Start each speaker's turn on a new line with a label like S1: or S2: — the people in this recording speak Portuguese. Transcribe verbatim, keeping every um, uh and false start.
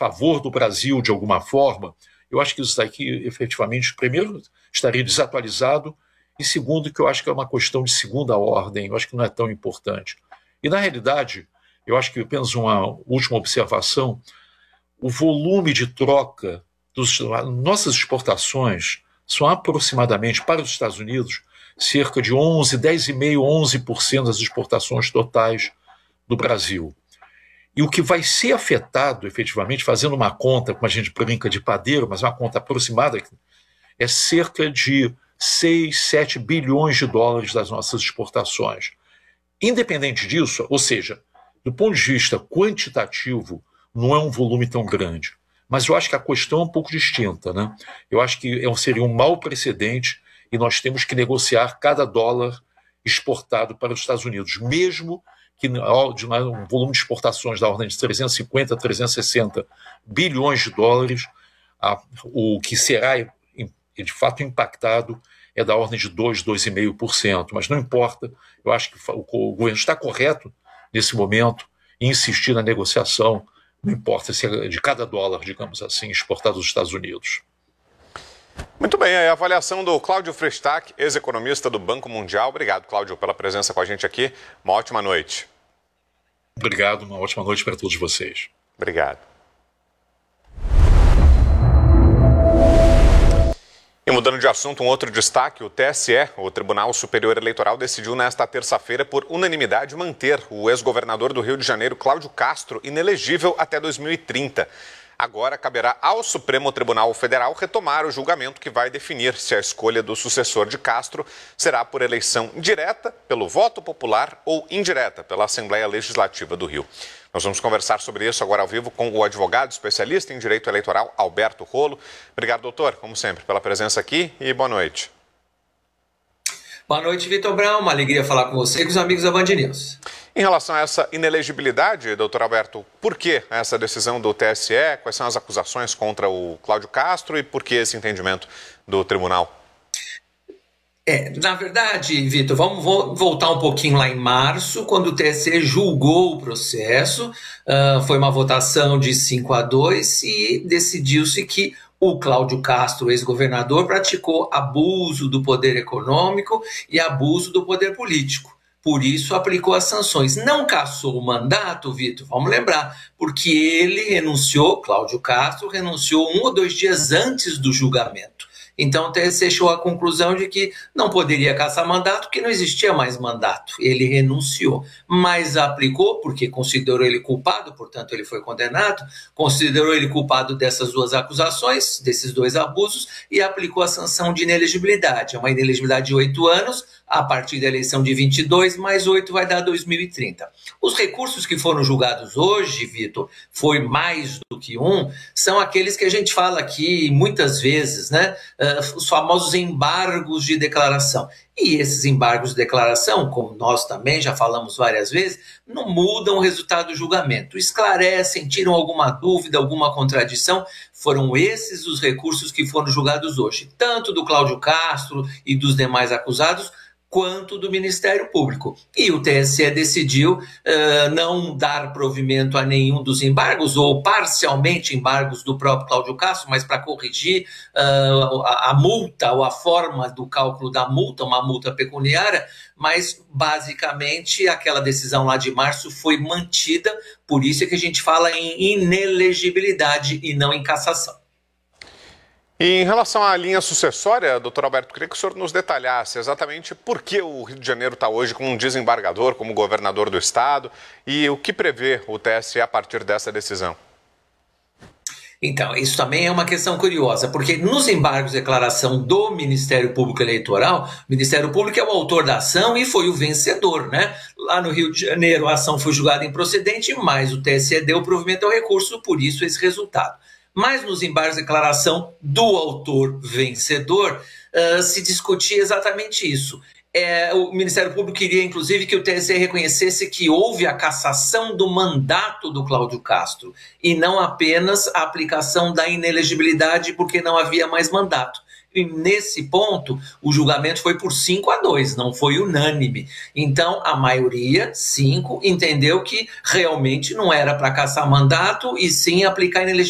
S1: favor do Brasil de alguma forma, eu acho que isso daqui, efetivamente, primeiro, estaria desatualizado, e segundo, que eu acho que é uma questão de segunda ordem, eu acho que não é tão importante. E, na realidade, eu acho que apenas uma última observação, o volume de troca das nossas exportações são aproximadamente, para os Estados Unidos, cerca de onze, dez vírgula cinco por cento, onze por cento das exportações totais do Brasil. E o que vai ser afetado, efetivamente, fazendo uma conta, como a gente brinca de padeiro, mas uma conta aproximada, é cerca de seis, sete bilhões de dólares das nossas exportações. Independente disso, ou seja, do ponto de vista quantitativo, não é um volume tão grande. Mas eu acho que a questão é um pouco distinta, né? Eu acho que seria um mau precedente e nós temos que negociar cada dólar exportado para os Estados Unidos, mesmo que de um volume de exportações da ordem de trezentos e cinquenta, trezentos e sessenta bilhões de dólares, a, o que será de fato impactado é da ordem de dois, dois vírgula cinco por cento, mas não importa, eu acho que o, o governo está correto nesse momento em insistir na negociação, não importa se é de cada dólar, digamos assim, exportado dos Estados Unidos.
S2: Muito bem, a avaliação do Cláudio Freystack, ex-economista do Banco Mundial. Obrigado, Cláudio, pela presença com a gente aqui. Uma ótima noite.
S1: Obrigado, uma ótima noite para todos vocês.
S2: Obrigado. E mudando de assunto, um outro destaque, o T S E, o Tribunal Superior Eleitoral, decidiu nesta terça-feira, por unanimidade, manter o ex-governador do Rio de Janeiro, Cláudio Castro, inelegível até dois mil e trinta. Agora caberá ao Supremo Tribunal Federal retomar o julgamento que vai definir se a escolha do sucessor de Castro será por eleição direta, pelo voto popular, ou indireta, pela Assembleia Legislativa do Rio. Nós vamos conversar sobre isso agora ao vivo com o advogado especialista em direito eleitoral, Alberto Rolo. Obrigado, doutor, como sempre, pela presença aqui e boa noite.
S3: Boa noite, Vitor Brown. Uma alegria falar com você e com os amigos da Band News.
S2: Em relação a essa inelegibilidade, doutor Alberto, por que essa decisão do T S E? Quais são as acusações contra o Cláudio Castro e por que esse entendimento do tribunal?
S3: É, na verdade, Vitor, vamos voltar um pouquinho lá em março, quando o T S E julgou o processo. Uh, foi uma votação de cinco a dois e decidiu-se que o Cláudio Castro, ex-governador, praticou abuso do poder econômico e abuso do poder político. Por isso, aplicou as sanções. Não cassou o mandato, Vitor, vamos lembrar, porque ele renunciou, Cláudio Castro, renunciou um ou dois dias antes do julgamento. Então, o T S E chegou à conclusão de que não poderia cassar mandato, porque não existia mais mandato. Ele renunciou, mas aplicou, porque considerou ele culpado, portanto, ele foi condenado, considerou ele culpado dessas duas acusações, desses dois abusos, e aplicou a sanção de inelegibilidade. É uma inelegibilidade de oito anos, a partir da eleição de vinte e dois, mais oito vai dar dois mil e trinta. Os recursos que foram julgados hoje, Vitor, foi mais do que um, são aqueles que a gente fala aqui muitas vezes, né? Uh, os famosos embargos de declaração. E esses embargos de declaração, como nós também já falamos várias vezes, não mudam o resultado do julgamento. Esclarecem, tiram alguma dúvida, alguma contradição. Foram esses os recursos que foram julgados hoje, tanto do Cláudio Castro e dos demais acusados, quanto do Ministério Público. E o T S E decidiu uh, não dar provimento a nenhum dos embargos, ou parcialmente embargos do próprio Cláudio Castro, mas para corrigir uh, a, a multa, ou a forma do cálculo da multa, uma multa pecuniária, mas basicamente aquela decisão lá de março foi mantida, por isso é que a gente fala em inelegibilidade e não em cassação.
S2: E em relação à linha sucessória, doutor Alberto, queria que o senhor nos detalhasse exatamente por que o Rio de Janeiro está hoje com um desembargador como governador do estado e o que prevê o T S E a partir dessa decisão.
S3: Então, isso também é uma questão curiosa, porque nos embargos de declaração do Ministério Público Eleitoral, o Ministério Público é o autor da ação e foi o vencedor, né? Lá no Rio de Janeiro a ação foi julgada improcedente, mas o T S E deu provimento ao recurso, por isso esse resultado. Mas nos embargos de declaração do autor vencedor, uh, se discutia exatamente isso. É, o Ministério Público queria, inclusive, que o T S E reconhecesse que houve a cassação do mandato do Cláudio Castro e não apenas a aplicação da inelegibilidade porque não havia mais mandato. E nesse ponto, o julgamento foi por cinco a dois, não foi unânime. Então, a maioria, cinco, entendeu que realmente não era para cassar mandato e sim aplicar inelegibilidade.